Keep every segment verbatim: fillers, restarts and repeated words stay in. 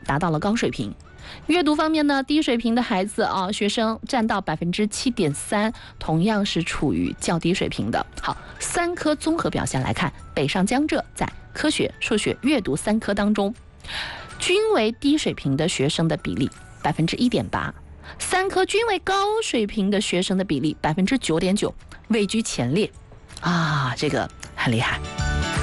达到了高水平。阅读方面呢，低水平的孩子啊，学生占到百分之七点三，同样是处于较低水平的。好，三科综合表现来看，北上江浙在科学、数学、阅读三科当中，均为低水平的学生的比例百分之一点八，三科均为高水平的学生的比例百分之九点九，位居前列啊，这个很厉害。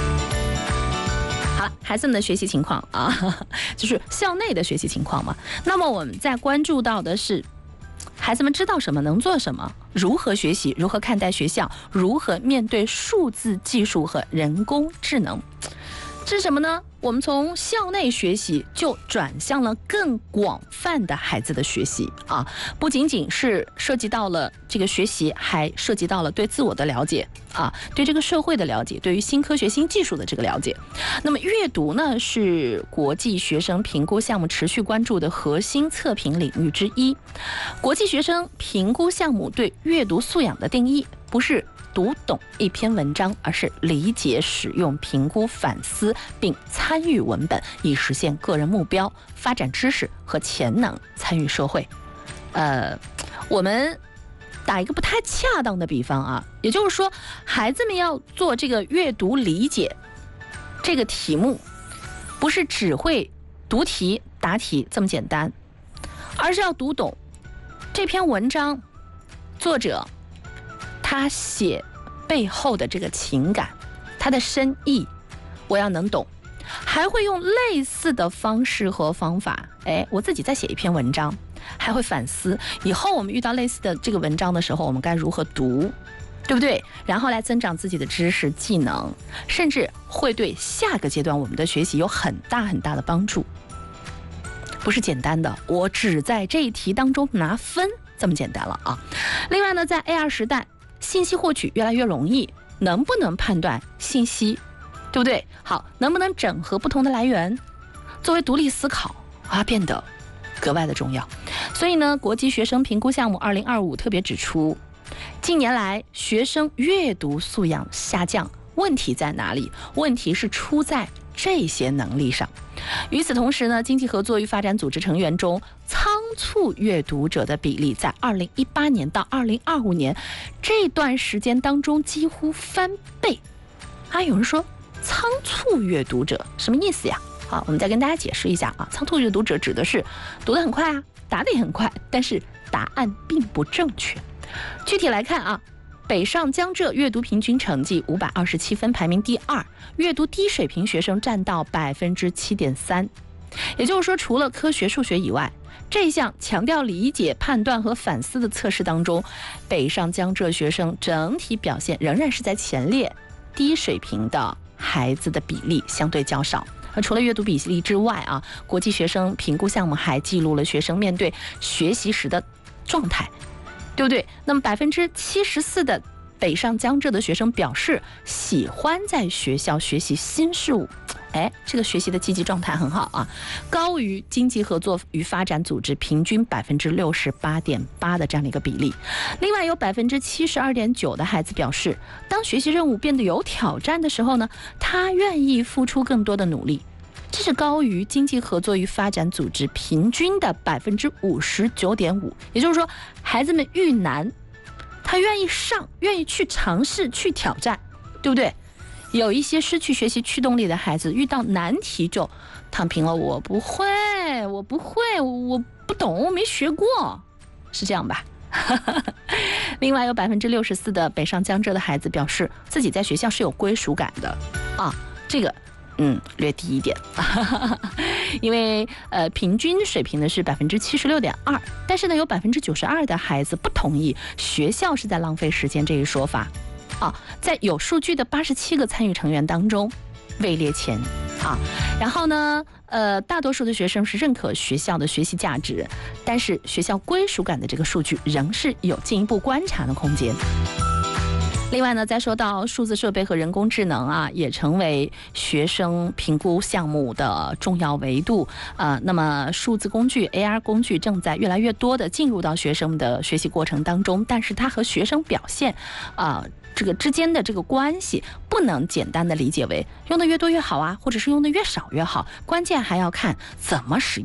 好了，孩子们的学习情况啊，就是校内的学习情况嘛。那么我们在关注到的是，孩子们知道什么，能做什么，如何学习，如何看待学校，如何面对数字技术和人工智能。这是什么呢？我们从校内学习就转向了更广泛的孩子的学习啊，不仅仅是涉及到了这个学习，还涉及到了对自我的了解啊，对这个社会的了解，对于新科学、新技术的这个了解。那么阅读呢，是国际学生评估项目持续关注的核心测评领域之一。国际学生评估项目对阅读素养的定义，不是读懂一篇文章，而是理解、使用、评估、反思并参与文本，以实现个人目标、发展知识和潜能，参与社会。呃，我们打一个不太恰当的比方啊，也就是说，孩子们要做这个阅读理解这个题目，不是只会读题、答题这么简单，而是要读懂这篇文章作者他写背后的这个情感，他的深意，我要能懂。还会用类似的方式和方法，哎，我自己在写一篇文章，还会反思以后我们遇到类似的这个文章的时候，我们该如何读，对不对？然后来增长自己的知识技能，甚至会对下个阶段我们的学习有很大很大的帮助。不是简单的我只在这一题当中拿分这么简单了啊。另外呢，在 A R 时代，信息获取越来越容易，能不能判断信息，对不对？好，能不能整合不同的来源，作为独立思考啊，变得格外的重要。所以呢，国际学生评估项目二零二五特别指出，近年来学生阅读素养下降，问题在哪里？问题是出在这些能力上。与此同时呢，经济合作与发展组织成员中仓促阅读者的比例在二零一八年到二零二五年这段时间当中几乎翻倍。啊，有人说仓促阅读者什么意思呀？好，我们再跟大家解释一下啊，仓促阅读者指的是读得很快啊，答得也很快，但是答案并不正确。具体来看啊，北上江浙阅读平均成绩五百二十七分，排名第二，阅读低水平学生占到百分之七点三。也就是说，除了科学、数学以外，这项强调理解、判断和反思的测试当中，北上江浙学生整体表现仍然是在前列，低水平的孩子的比例相对较少。而除了阅读比例之外啊，国际学生评估项目还记录了学生面对学习时的状态，对不对？那么百分之七十四的北上江浙的学生表示喜欢在学校学习新事物，哎，这个学习的积极状态很好啊，高于经济合作与发展组织平均百分之六十八点八的这样的一个比例。另外有百分之七十二点九的孩子表示，当学习任务变得有挑战的时候呢，他愿意付出更多的努力。这是高于经济合作与发展组织平均的百分之五十九点五。也就是说，孩子们遇难，他愿意上，愿意去尝试，去挑战，对不对？有一些失去学习驱动力的孩子，遇到难题就躺平了，我不会，我不会，我不懂，我没学过，是这样吧？另外有百分之六十四的北上江浙的孩子表示，自己在学校是有归属感的啊，这个。嗯，略低一点，因为呃，平均水平呢是百分之七十六点二，但是呢，有百分之九十二的孩子不同意学校是在浪费时间这一说法，啊，在有数据的八十七个参与成员当中，位列前啊。然后呢，呃，大多数的学生是认可学校的学习价值，但是学校归属感的这个数据仍是有进一步观察的空间。另外呢，再说到数字设备和人工智能啊，也成为学生评估项目的重要维度啊、呃。那么数字工具 A R 工具正在越来越多的进入到学生的学习过程当中，但是它和学生表现啊、呃、这个之间的这个关系不能简单的理解为用的越多越好啊，或者是用的越少越好，关键还要看怎么使用。